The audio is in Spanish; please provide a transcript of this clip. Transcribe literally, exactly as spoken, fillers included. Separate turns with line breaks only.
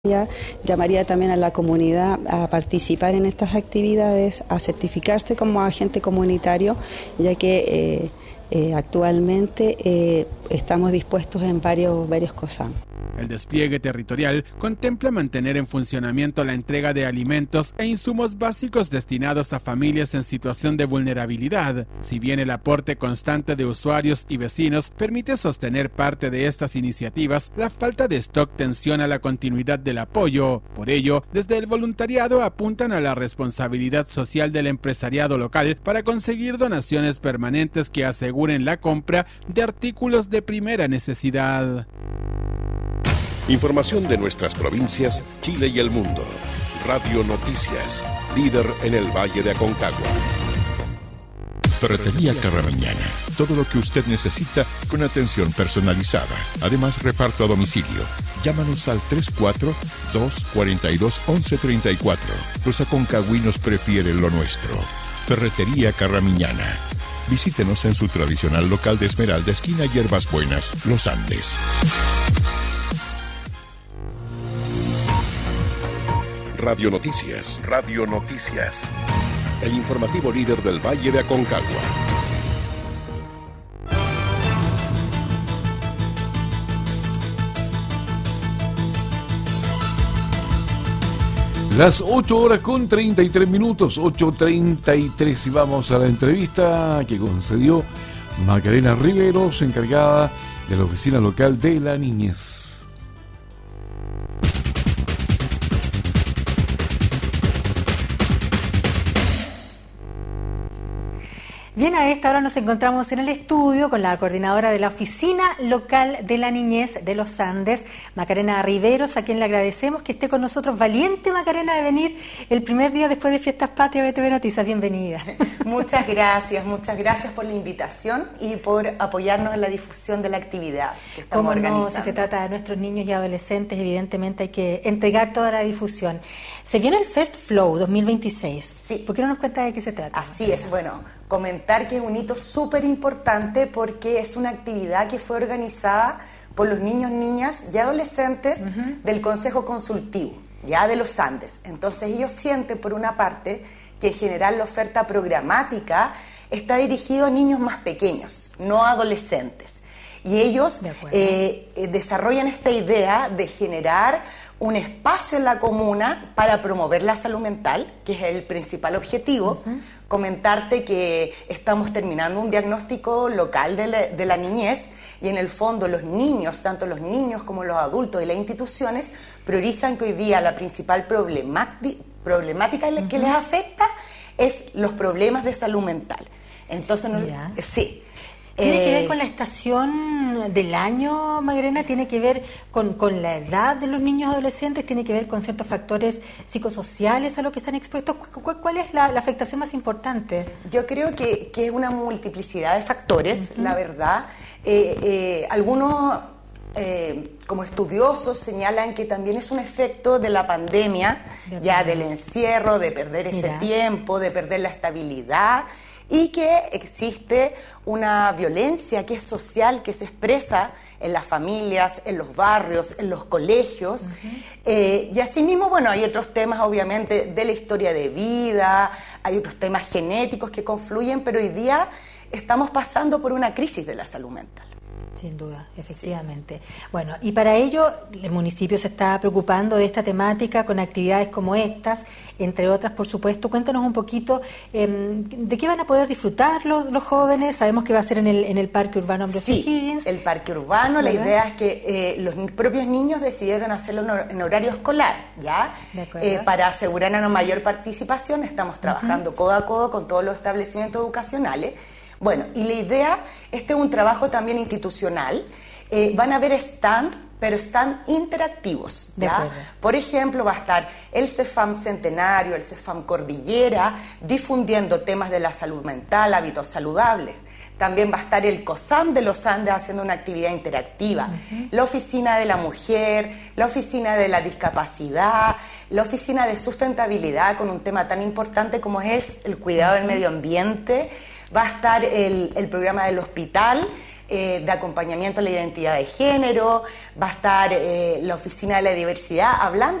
Llamaría también a la comunidad a participar en estas actividades, a certificarse como agente comunitario, ya que eh, eh, actualmente eh, estamos dispuestos en varios, varios COSAM.
El despliegue territorial contempla mantener en funcionamiento la entrega de alimentos e insumos básicos destinados a familias en situación de vulnerabilidad. Si bien el aporte constante de usuarios y vecinos permite sostener parte de estas iniciativas, la falta de stock tensiona la continuidad del apoyo. Por ello, desde el voluntariado apuntan a la responsabilidad social del empresariado local para conseguir donaciones permanentes que aseguren la compra de artículos de primera necesidad.
Información de nuestras provincias, Chile y el mundo. Radio Noticias, líder en el Valle de Aconcagua.
Ferretería Carramiñana. Todo lo que usted necesita con atención personalizada. Además, reparto a domicilio. Llámanos al tres cuatro dos, cuatro dos, once treinta y cuatro. Los aconcagüinos prefieren lo nuestro. Ferretería Carramiñana. Visítenos en su tradicional local de Esmeralda, esquina Hierbas Buenas, Los Andes.
Radio Noticias. Radio Noticias. El informativo líder del Valle de Aconcagua.
Las ocho horas con treinta y tres minutos, ocho treinta y tres, y vamos a la entrevista que concedió Macarena Riveros, encargada de la Oficina Local de la Niñez.
Bien, a esta hora nos encontramos en el estudio con la coordinadora de la Oficina Local de la Niñez de los Andes, Macarena Riveros, a quien le agradecemos que esté con nosotros. Valiente, Macarena, de venir el primer día después de Fiestas Patrias de T V Noticias. Bienvenida.
Muchas gracias, muchas gracias por la invitación y por apoyarnos en la difusión de la actividad que estamos
Cómo
organizando.
no, si se trata de nuestros niños y adolescentes, evidentemente hay que entregar toda la difusión. Se viene el Fest Flow dos mil veintiséis.
Sí.
¿Por qué no nos cuenta de qué se trata?
Así es, bueno, comentar que es un hito súper importante porque es una actividad que fue organizada por los niños, niñas y adolescentes uh-huh. del Consejo Consultivo, ya de los Andes. Entonces ellos sienten, por una parte, que en general la oferta programática está dirigida a niños más pequeños, no a adolescentes. Y ellos eh, desarrollan esta idea de generar un espacio en la comuna para promover la salud mental, que es el principal objetivo. Uh-huh. Comentarte que estamos terminando un diagnóstico local de la, de la niñez y en el fondo los niños, tanto los niños como los adultos y las instituciones, priorizan que hoy día la principal problemática, problemática uh-huh. que les afecta es los problemas de salud mental. Entonces, no, sí.
¿Tiene
eh,
que ver con la estación del año, Macarena? ¿Tiene que ver con, con la edad de los niños y adolescentes? ¿Tiene que ver con ciertos factores psicosociales a los que están expuestos? ¿Cuál, cuál es la, la afectación más importante?
Yo creo que, que es una multiplicidad de factores, uh-huh. la verdad. Eh, eh, algunos, eh, como estudiosos, señalan que también es un efecto de la pandemia, de ya del encierro, de perder ese Mira. tiempo, de perder la estabilidad, y que existe una violencia que es social, que se expresa en las familias, en los barrios, en los colegios. Uh-huh. Eh, y asimismo, bueno, hay otros temas, obviamente, de la historia de vida, hay otros temas genéticos que confluyen, pero hoy día estamos pasando por una crisis de la salud mental.
Sin duda, efectivamente. Sí. Bueno, y para ello el municipio se está preocupando de esta temática con actividades como estas, entre otras, por supuesto. Cuéntanos un poquito eh, de qué van a poder disfrutar los, los jóvenes. Sabemos que va a ser en el, en el Parque Urbano Ambrosio O'Higgins.
Sí, el Parque Urbano. ¿Verdad? La idea es que eh, los propios niños decidieron hacerlo en horario escolar, ¿ya? Eh, para asegurar una mayor participación. Estamos trabajando uh-huh. codo a codo con todos los establecimientos educacionales. Bueno, y la idea, este es un trabajo también institucional, eh, van a haber stand, pero stand interactivos, ¿ya? Por ejemplo, va a estar el CEFAM Centenario, el CEFAM Cordillera, difundiendo temas de la salud mental, hábitos saludables. También va a estar el COSAM de los Andes haciendo una actividad interactiva, uh-huh. la Oficina de la Mujer, la Oficina de la Discapacidad, la Oficina de Sustentabilidad, con un tema tan importante como es el cuidado uh-huh. del medio ambiente. Va a estar el, el programa del hospital, eh, de acompañamiento a la identidad de género, va a estar eh, la Oficina de la Diversidad hablando